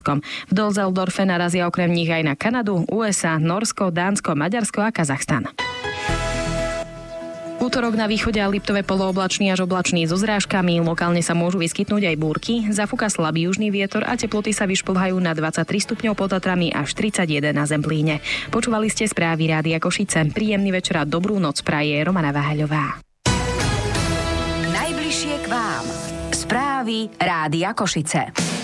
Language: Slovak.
V Dusseldorfe narazia okrem nich aj na Kanadu, USA, Nórsko, Dánsko, Maďarsko a Kazachstan. Útorok na východe a Liptove polooblačný až oblačný so zrážkami, lokálne sa môžu vyskytnúť aj búrky, zafúka slabý južný vietor a teploty sa vyšplhajú na 23 stupňov pod Tatrami až 31 na Zemplíne. Počúvali ste správy Rádia Košice. Príjemný večer a dobrú noc praje Romana Váhaľová. Najbližšie k vám. Správy Rádia Košice.